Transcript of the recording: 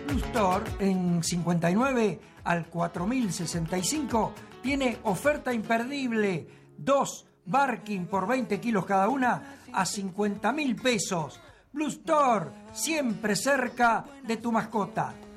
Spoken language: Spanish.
Blue Store en 59 al 4065 tiene oferta imperdible. 2 Barking por 20 kilos cada una a 50.000 pesos. Blue Store, siempre cerca de tu mascota.